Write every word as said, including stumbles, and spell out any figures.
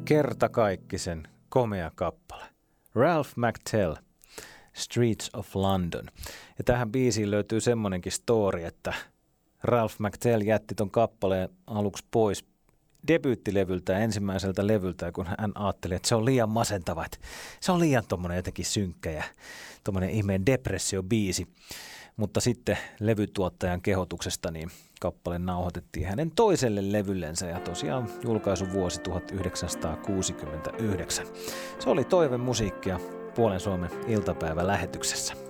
kertakaikkisen komea kappale. Ralph McTell, Streets of London. Ja tähän biisiin löytyy semmonenkin story, että Ralph McTell jätti ton kappaleen aluksi pois debyyttilevyltä, ensimmäiseltä levyltä, kun hän ajatteli, että se on liian masentava. Se on liian tommonen jotenkin synkkä ja tommonen ihmeen depressiobiisi. Mutta sitten levytuottajan kehotuksesta niin kappale nauhoitettiin hänen toiselle levyllensä ja tosiaan julkaisuvuosi tuhatyhdeksänsataakuusikymmentäyhdeksän. Se oli Toive musiikkia Puolen Suomen iltapäivälähetyksessä.